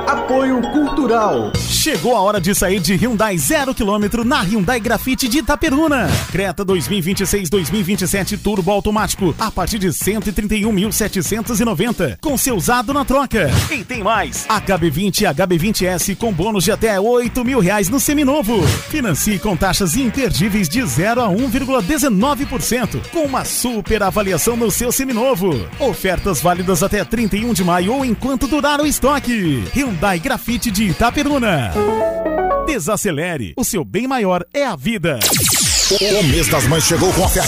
Apoio Cultural. Chegou a hora de sair de Hyundai 0 km na Hyundai Grafite de Itaperuna. Creta 2026-2027 Turbo Automático a partir de 131.790 com seu usado na troca. E tem mais, HB20 e HB20S com bônus de até R$8.000 no seminovo. Financie com taxas imperdíveis de 0 a 1,19% com uma super avaliação no seu seminovo. Ofertas válidas até 31 de maio ou enquanto durar o estoque. Hyundai Grafite de Itaperuna. Desacelere, o seu bem maior é a vida. O mês das mães chegou com oferta